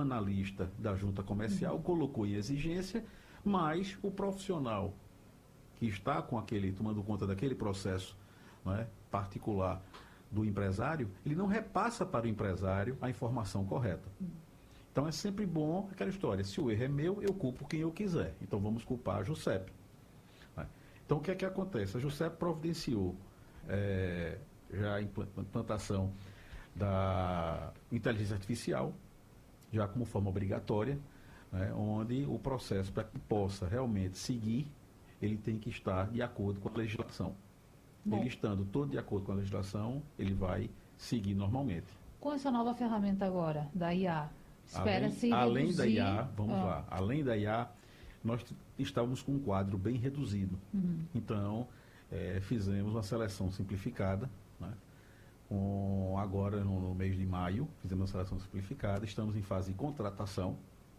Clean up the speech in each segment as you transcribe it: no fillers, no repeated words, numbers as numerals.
analista da junta comercial colocou em exigência, mas o profissional que está com tomando conta daquele processo, né, particular do empresário, ele não repassa para o empresário a informação correta. Então é sempre bom aquela história, se o erro é meu, eu culpo quem eu quiser. Então vamos culpar a JUSEP. Né? Então o que é que acontece? A JUSEP providenciou já a implantação da inteligência artificial, já como forma obrigatória, né, onde o processo, para que possa realmente seguir, ele tem que estar de acordo com a legislação. Bom. Ele estando todo de acordo com a legislação, ele vai seguir normalmente. Com essa nova ferramenta agora, da IA, espera-se além reduzir... da IA, vamos lá, além da IA, nós estávamos com um quadro bem reduzido. Então, fizemos uma seleção simplificada, né? Agora no mês de maio, fizemos uma seleção simplificada, estamos em fase de contratação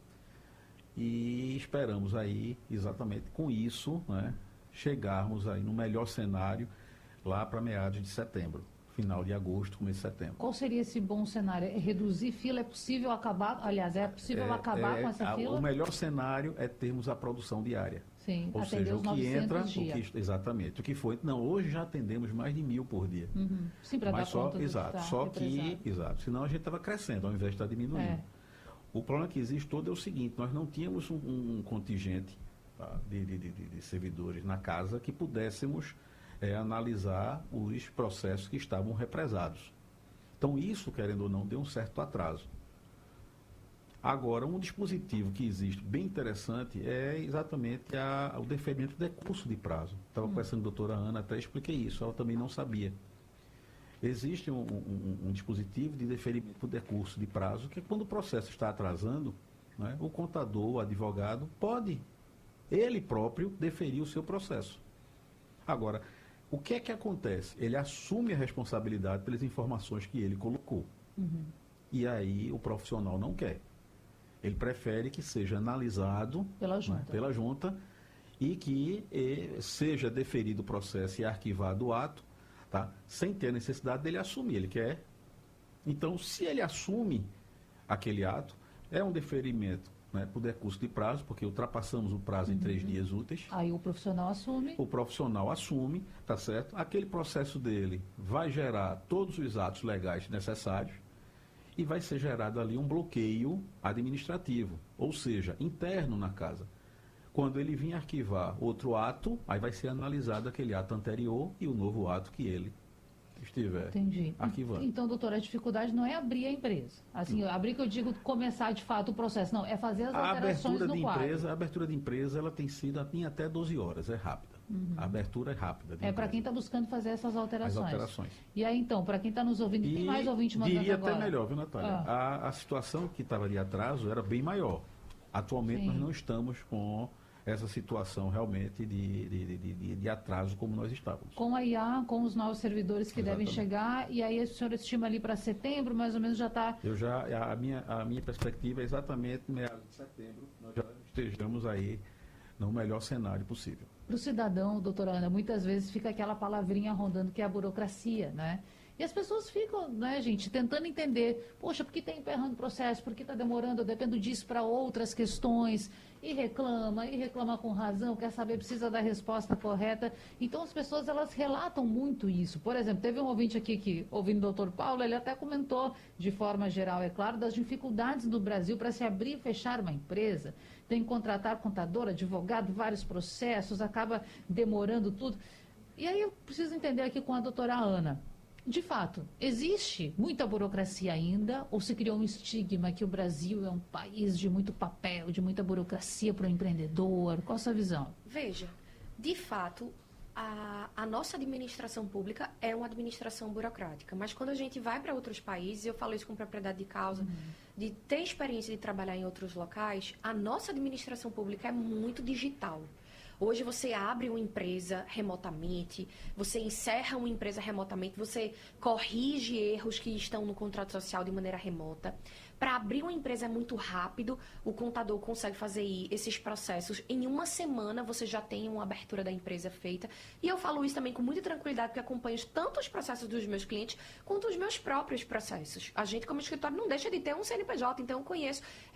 e esperamos aí, exatamente com isso, né, chegarmos aí no melhor cenário lá para meados de setembro, final de agosto, começo de setembro. Qual seria esse bom cenário? É reduzir fila? É possível acabar? Aliás, é possível acabar com essa fila? O melhor cenário é termos a produção diária. Sim, ou atender seja, os o que 900 entra, dias. Exatamente. O que foi, não, hoje já atendemos mais de 1.000 por dia. Sim, para dar conta do exato, só que, exato, senão a gente estava crescendo, ao invés de estar diminuindo. O problema que existe todo é o seguinte, nós não tínhamos um contingente, tá, de servidores na casa que pudéssemos analisar os processos que estavam represados. Então isso, querendo ou não, deu um certo atraso. Agora, um dispositivo que existe bem interessante é exatamente o deferimento de decurso de prazo. Estava conversando com a doutora Ana, até expliquei isso, ela também não sabia. Existe um dispositivo de deferimento por decurso de prazo, que quando o processo está atrasando, né, o contador, o advogado, pode, ele próprio, deferir o seu processo. Agora, o que é que acontece? Ele assume a responsabilidade pelas informações que ele colocou. E aí o profissional não quer. Ele prefere que seja analisado pela junta e que seja deferido o processo e arquivado o ato, tá? Sem ter a necessidade dele assumir. Ele quer. Então, se ele assume aquele ato, é um deferimento, né, por decurso de prazo, porque ultrapassamos o prazo em 3 dias úteis. Aí o profissional assume. O profissional assume, tá certo? Aquele processo dele vai gerar todos os atos legais necessários e vai ser gerado ali um bloqueio administrativo, ou seja, interno na casa. Quando ele vir arquivar outro ato, aí vai ser analisado aquele ato anterior e o novo ato que ele estiver arquivando. Então, doutora, a dificuldade não é abrir a empresa. Assim, abrir que eu digo começar de fato o processo. Não, é fazer as alterações no quadro. A abertura de empresa, ela tem sido em até 12 horas, é rápida. A abertura é rápida. É para quem está buscando fazer essas alterações. As alterações. E aí, então, para quem está nos ouvindo, tem mais ouvinte mandando diria agora. Até melhor, viu, Natália? A situação que estava de atraso era bem maior. Atualmente, nós não estamos com essa situação realmente de atraso como nós estávamos. Com a IA, com os novos servidores que devem chegar, e aí a senhora estima ali para setembro, mais ou menos já está... A minha perspectiva é exatamente meados de setembro, nós já estejamos aí no melhor cenário possível. Para o cidadão, doutora Ana, muitas vezes fica aquela palavrinha rondando que é a burocracia, né? E as pessoas ficam, né, gente, tentando entender, poxa, por que está emperrando o processo, por que está demorando, eu dependo disso para outras questões, e reclama com razão, quer saber, precisa da resposta correta. Então as pessoas, elas relatam muito isso. Por exemplo, teve um ouvinte aqui que, ouvindo o doutor Paulo, ele até comentou, de forma geral, é claro, das dificuldades do Brasil para se abrir e fechar uma empresa. Tem que contratar contador, advogado, vários processos, acaba demorando tudo. E aí eu preciso entender aqui com a doutora Ana. De fato, existe muita burocracia ainda ou se criou um estigma que o Brasil é um país de muito papel, de muita burocracia para o empreendedor? Qual a sua visão? Veja, de fato, a nossa administração pública é uma administração burocrática, mas quando a gente vai para outros países, eu falo isso com propriedade de causa, de ter experiência de trabalhar em outros locais, a nossa administração pública é muito digital. Hoje você abre uma empresa remotamente, você encerra uma empresa remotamente, você corrige erros que estão no contrato social de maneira remota. Para abrir uma empresa é muito rápido, o contador consegue fazer esses processos. Em uma semana você já tem uma abertura da empresa feita. E eu falo isso também com muita tranquilidade, porque acompanho tanto os processos dos meus clientes, quanto os meus próprios processos. A gente, como escritório, não deixa de ter um CNPJ, então eu conheço.